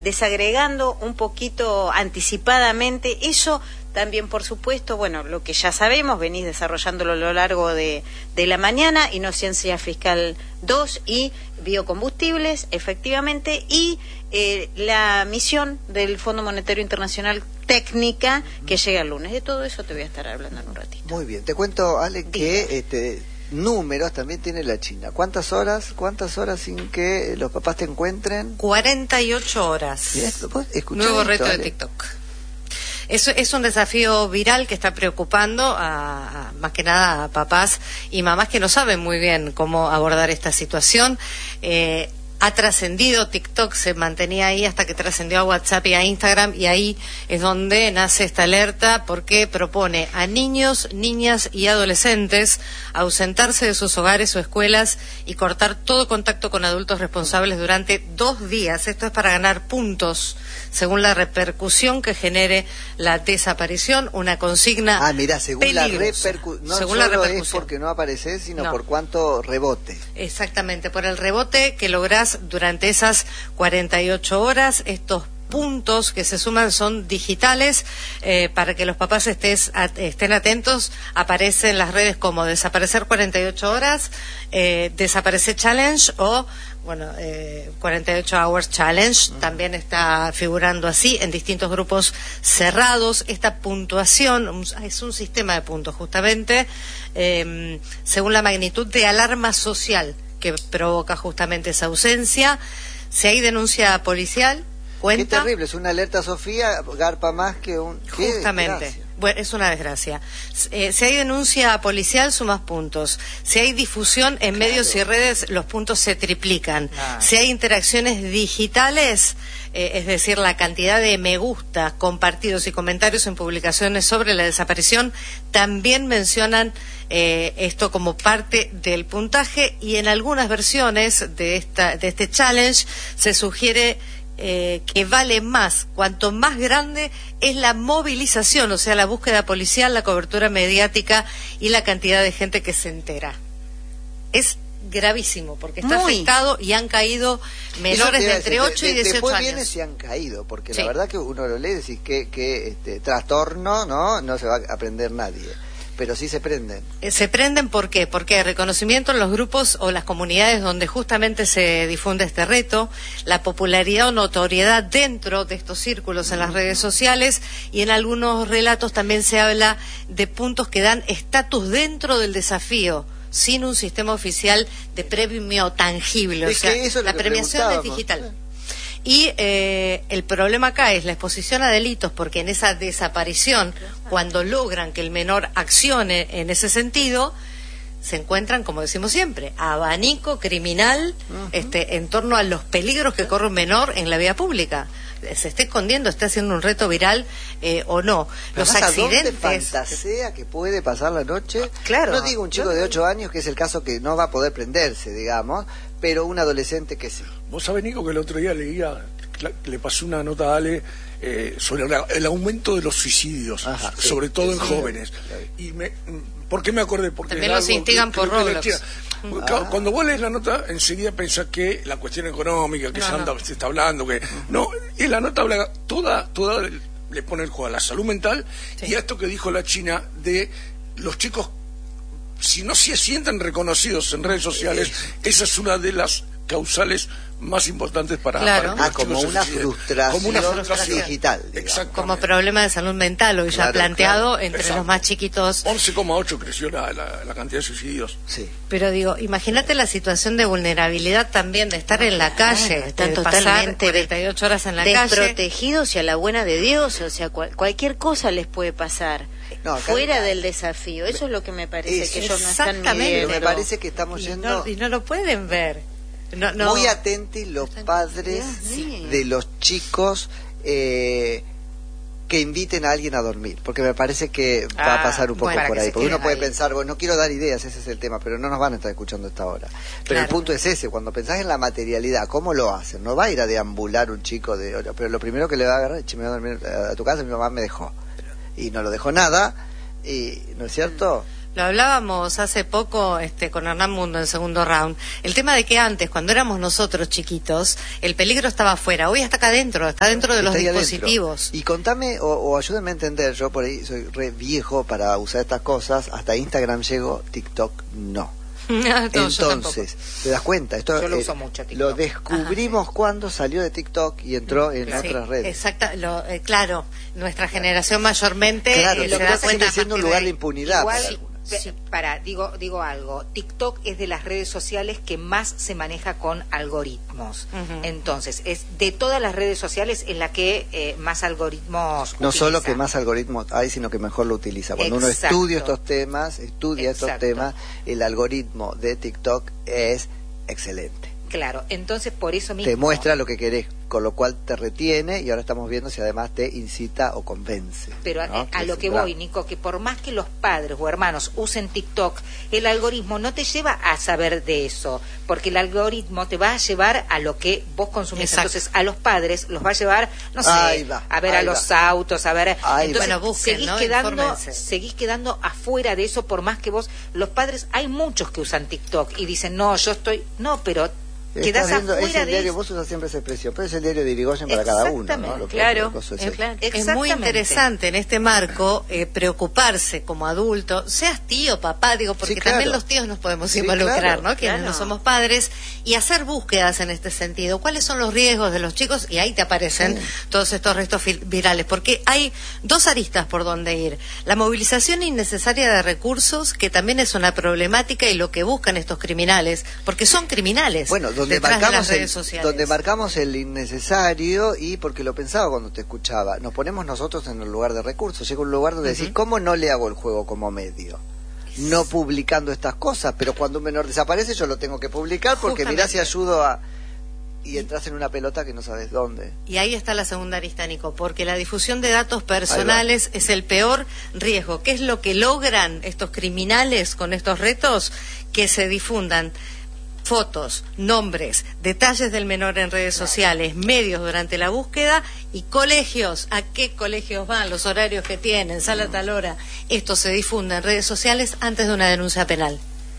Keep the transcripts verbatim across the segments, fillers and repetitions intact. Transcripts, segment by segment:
desagregando un poquito anticipadamente eso. También, por supuesto, bueno, lo que ya sabemos, venís desarrollándolo a lo largo de, de la mañana, Inocencia Fiscal dos y biocombustibles, efectivamente, y eh, la misión del Fondo Monetario Internacional técnica que llega el lunes. De todo eso te voy a estar hablando en un ratito. Muy bien, te cuento, Ale, que Dime. este, números también tiene la China. ¿Cuántas horas, cuántas horas sin que los papás te encuentren? cuarenta y ocho horas. Bien, ¿vos escuchás Nuevo esto, reto de Ale? TikTok. Es, es un desafío viral que está preocupando a, a, más que nada a papás y mamás que no saben muy bien cómo abordar esta situación. Eh, ha trascendido, TikTok se mantenía ahí hasta que trascendió a WhatsApp y a Instagram, y ahí es donde nace esta alerta, porque propone a niños, niñas y adolescentes ausentarse de sus hogares o escuelas y cortar todo contacto con adultos responsables durante dos días. Esto es para ganar puntos según la repercusión que genere la desaparición, una consigna Ah, mira, según la repercusión, no según solo la repercusión. es porque no apareces, sino No. por cuánto rebote. Exactamente, por el rebote que lográs durante esas cuarenta y ocho horas. Estos puntos que se suman son digitales, eh, para que los papás estés, at, estén atentos. Aparece en las redes como desaparecer cuarenta y ocho horas, eh, desaparecer challenge o bueno, eh, cuarenta y ocho hours challenge. Uh-huh. También está figurando así en distintos grupos cerrados. Esta puntuación un, es un sistema de puntos justamente eh, según la magnitud de alarma social que provoca justamente esa ausencia. Si hay denuncia policial, cuenta. Qué terrible, es una alerta, Sofía, garpa más que un... Justamente, bueno, es una desgracia. Eh, si hay denuncia policial, sumas puntos. Si hay difusión en claro. medios y redes, los puntos se triplican. Ah. Si hay interacciones digitales, eh, es decir, la cantidad de me gusta, compartidos y comentarios en publicaciones sobre la desaparición, también mencionan eh, esto como parte del puntaje, y en algunas versiones de esta de este challenge se sugiere Eh, que vale más, cuanto más grande es la movilización, o sea, la búsqueda policial, la cobertura mediática y la cantidad de gente que se entera. Es gravísimo, porque está Muy. afectado y han caído menores de entre ocho y dieciocho después años. Después viene si han caído, porque sí. la verdad que uno lo lee y decís que, que este, trastorno, ¿no? No se va a aprender nadie. Pero sí se prenden. Se prenden, ¿por qué? Porque hay reconocimiento en los grupos o las comunidades donde justamente se difunde este reto, la popularidad o notoriedad dentro de estos círculos en las redes sociales, y en algunos relatos también se habla de puntos que dan estatus dentro del desafío, sin un sistema oficial de premio tangible. Es o sea, que eso es la lo que premiación es digital. Y eh, el problema acá es la exposición a delitos, porque en esa desaparición, cuando logran que el menor accione en ese sentido, se encuentran, como decimos siempre, abanico criminal uh-huh. este, en torno a los peligros que corre un menor en la vía pública. Se está escondiendo, está haciendo un reto viral eh, o no. Pero los más, accidentes. ¿a dónde fantasea que puede pasar la noche? Claro. No digo un chico de ocho años, que es el caso que no va a poder prenderse, digamos, pero un adolescente que sí. Vos sabés, Nico, que el otro día leía, le pasé una nota a Ale eh, sobre el aumento de los suicidios, Ajá, sobre sí, todo sí, en sí, jóvenes. Sí. Y me, ¿por qué me acordé? Porque también los instigan por Roblox. Ah. Cuando vos lees la nota, enseguida pensás que la cuestión económica, que no, se, anda, no. se está hablando, que no, y la nota habla toda, toda le pone el juego a la salud mental sí. y a esto que dijo la China de los chicos, si no se sienten reconocidos en redes sociales, esa es una de las causales más importantes para, claro. ah, para como, una como una frustración digital, como problema de salud mental hoy claro, ya planteado claro. entre Exacto. los más chiquitos. once coma ocho creció la, la, la cantidad de suicidios. Sí. Pero digo, imagínate la situación de vulnerabilidad también de estar en la calle, ah, están de totalmente cuarenta y ocho horas en la desprotegidos calle, y a la buena de Dios, o sea, cual, cualquier cosa les puede pasar. No, fuera acá, del desafío, eso es lo que me parece es, que ellos no están midiendo. Me parece que estamos yendo y no, y no lo pueden ver. No, no. Muy atentos los padres sí. de los chicos eh, que inviten a alguien a dormir, porque me parece que ah, va a pasar un poco bueno, por ahí, porque uno puede ahí. pensar, bueno, no quiero dar ideas, ese es el tema, pero no nos van a estar escuchando esta hora. Pero claro. el punto es ese, cuando pensás en la materialidad, ¿cómo lo hacen? No va a ir a deambular un chico de, pero lo primero que le va a agarrar es, me voy a dormir a tu casa, mi mamá me dejó y no lo dejó nada, y ¿no es cierto? Lo hablábamos hace poco este, con Hernán Mundo en Segundo Round. El tema de que antes, cuando éramos nosotros chiquitos, el peligro estaba afuera. Hoy está acá adentro, está dentro de los dispositivos. Adentro. Y contame, o, o ayúdame a entender, yo por ahí soy re viejo para usar estas cosas, hasta Instagram llego, TikTok no. No, entonces, ¿te das cuenta? Esto yo lo eh, uso mucho, TikTok. Lo descubrimos Ajá. cuando salió de TikTok y entró en claro. otras sí, redes. Exacto, lo, eh, claro, nuestra generación mayormente claro, eh, lo se que da pasa cuenta sigue siendo un lugar de impunidad. Igual, para Sí. Para, digo, digo algo, TikTok es de las redes sociales que más se maneja con algoritmos. Uh-huh. Entonces, es de todas las redes sociales en la que eh, más algoritmos No utiliza. solo que más algoritmos hay, sino que mejor lo utiliza. Cuando Exacto. uno estudia estos temas, estudia Exacto. estos temas, el algoritmo de TikTok es excelente. Claro, entonces por eso mismo... Te muestra lo que querés, con lo cual te retiene y ahora estamos viendo si además te incita o convence. Pero ¿no? a, a que lo que voy, Nico, que por más que los padres o hermanos usen TikTok, el algoritmo no te lleva a saber de eso, porque el algoritmo te va a llevar a lo que vos consumís. Exacto. Entonces a los padres los va a llevar, no sé, va, a ver a los va. autos, a ver... Ahí entonces bueno, busquen, seguís, ¿no? quedando, seguís quedando afuera de eso, por más que vos... Los padres, hay muchos que usan TikTok y dicen, no, yo estoy... No, pero... Quedás viendo, es el diario, vos usas siempre esa expresión, pero es el diario de Irigoyen para cada uno, ¿no? Lo claro, es, es, claro. Es muy interesante en este marco eh, preocuparse como adulto, seas tío, papá, digo, porque sí, claro. también los tíos nos podemos sí, involucrar, claro, ¿no? Quienes claro. no somos padres, y hacer búsquedas en este sentido. ¿Cuáles son los riesgos de los chicos? Y ahí te aparecen sí. todos estos restos virales, porque hay dos aristas por donde ir. La movilización innecesaria de recursos, que también es una problemática, y lo que buscan estos criminales, porque son criminales. Bueno, donde marcamos, el, donde marcamos el innecesario, y porque lo pensaba cuando te escuchaba, nos ponemos nosotros en el lugar de recursos. Llega un lugar donde uh-huh. decís, ¿cómo no le hago el juego como medio? No publicando estas cosas, pero cuando un menor desaparece yo lo tengo que publicar porque mirá si ayudo a... Y entras en una pelota que no sabes dónde. Y ahí está la segunda arista, Nico, porque la difusión de datos personales es el peor riesgo. ¿Qué es lo que logran estos criminales con estos retos? Que se difundan fotos, nombres, detalles del menor en redes sociales, medios durante la búsqueda y colegios. ¿A qué colegios van? Los horarios que tienen, sala a tal hora. Esto se difunde en redes sociales antes de una denuncia penal.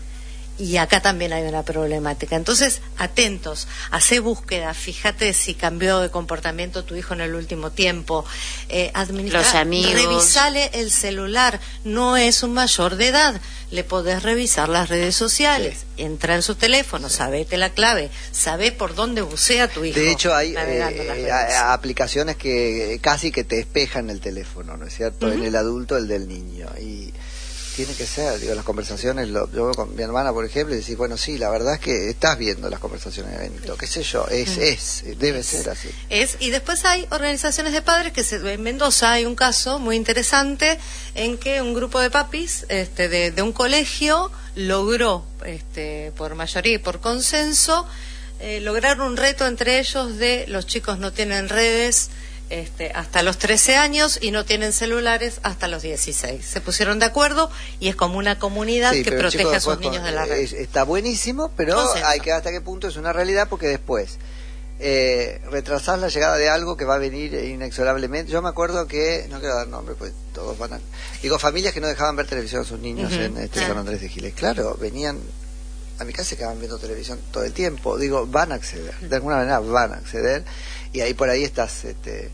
Y acá también hay una problemática. Entonces, atentos, hacé búsqueda, fíjate si cambió de comportamiento tu hijo en el último tiempo, eh, administra, los amigos, revisale el celular, no es un mayor de edad, le podés revisar las redes sociales, sí. entra en su teléfono, sí. sabete la clave, sabe por dónde bucea tu hijo. De hecho, hay eh, aplicaciones que casi que te espejan el teléfono, ¿no es cierto? Uh-huh. En el adulto, el del niño. Y tiene que ser, digo, las conversaciones, lo, yo veo con mi hermana, por ejemplo, y decís, bueno, sí, la verdad es que estás viendo las conversaciones de Benito, qué sé yo, es, mm. es, debe es, ser así. Es, y después hay organizaciones de padres, que se, en Mendoza hay un caso muy interesante, en que un grupo de papis, este, de, de un colegio, logró, este, por mayoría y por consenso, eh, lograr un reto entre ellos de los chicos no tienen redes, Este, hasta los trece años y no tienen celulares hasta los dieciséis. Se pusieron de acuerdo y es como una comunidad sí, que protege a sus niños con, de la red. Es, está buenísimo, pero Consenso. Hay que ver hasta qué punto es una realidad, porque después eh, retrasar la llegada de algo que va a venir inexorablemente. Yo me acuerdo que, no quiero dar nombre, pues todos van a... Digo, familias que no dejaban ver televisión a sus niños uh-huh. en este ah. San Andrés de Giles. Claro, venían a mi casa, se quedaban viendo televisión todo el tiempo. Digo, van a acceder, de alguna manera van a acceder, y ahí por ahí estás... este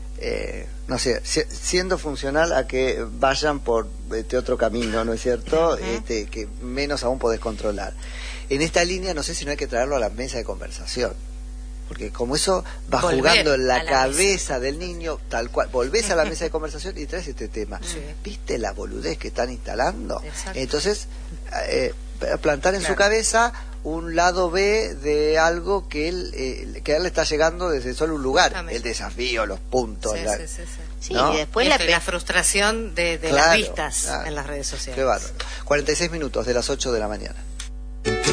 Eh, no sé, siendo funcional a que vayan por este otro camino, ¿no es cierto? Uh-huh. Este, que menos aún podés controlar. En esta línea no sé si no hay que traerlo a la mesa de conversación, porque como eso va Volver jugando en la, la cabeza mesa. Del niño, tal cual, volvés a la mesa de conversación y traes este tema. Sí. ¿Viste la boludez que están instalando? Exacto. Entonces, eh, plantar en claro. su cabeza un lado B de algo que él eh, que a él le está llegando desde solo un lugar, el desafío, los puntos, sí, la, sí, sí, sí. ¿no? Sí, y después la, la frustración de, de claro, las vistas claro. en las redes sociales. Qué bárbaro. cuarenta y seis minutos de las ocho de la mañana.